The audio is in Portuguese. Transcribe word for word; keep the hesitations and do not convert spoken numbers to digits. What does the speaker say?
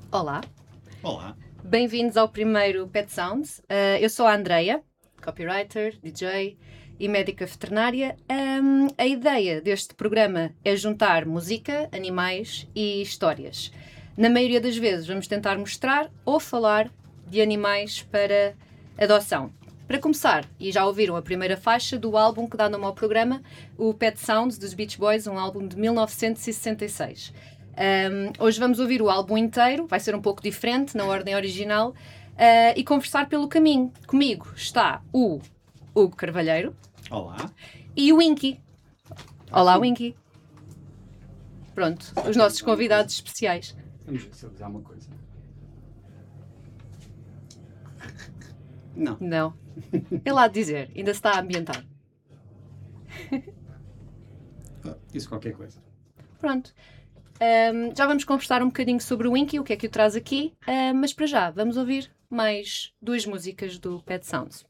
Olá, Olá. bem-vindos ao primeiro Pet Sounds. Uh, eu sou a Andreia, copywriter, D J e médica veterinária. Um, a ideia deste programa é juntar música, animais e histórias. Na maioria das vezes vamos tentar mostrar ou falar de animais para adoção. Para começar, e já ouviram a primeira faixa do álbum que dá nome ao programa, o Pet Sounds dos Beach Boys, um álbum de mil novecentos e sessenta e seis. Um, hoje vamos ouvir o álbum inteiro, vai ser um pouco diferente, na ordem original, uh, e conversar pelo caminho. Comigo está o Hugo Carvalheiro. Olá. E o Inky. Olá, Winky. Pronto, os nossos convidados especiais. Vamos ver se eu usar uma coisa. Não. Não. É lá de dizer, ainda se está a ambientar. Isso qualquer coisa. Pronto. Um, já vamos conversar um bocadinho sobre o Winky, o que é que o traz aqui, uh, mas para já vamos ouvir mais duas músicas do Pet Sounds.